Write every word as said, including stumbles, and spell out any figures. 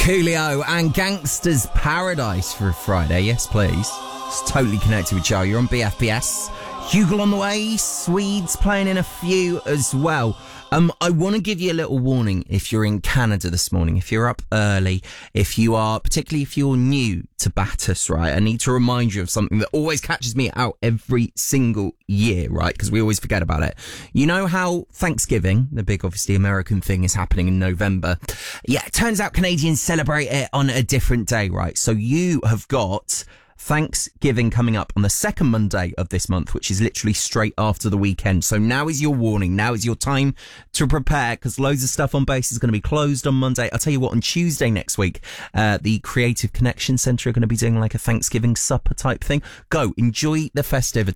Coolio and Gangster's Paradise for a Friday. Yes, please. It's totally connected with Joe. You're on B F B S. Hugel on the way. Swedes playing in a few as well. Um, I want to give you a little warning if you're in Canada this morning, if you're up early, if you are, particularly if you're new to Battus, right? I need to remind you of something that always catches me out every single year, right? Because we always forget about it. You know how Thanksgiving, the big, obviously, American thing, is happening in November? Yeah, it turns out Canadians celebrate it on a different day, right? So you have got Thanksgiving coming up on the second Monday of this month, which is literally straight after the weekend. So now is your warning. Now is your time to prepare, because loads of stuff on base is going to be closed on Monday. I'll tell you what, on Tuesday next week, uh, the Creative Connection Centre are going to be doing like a Thanksgiving supper type thing. Go, enjoy the festivities.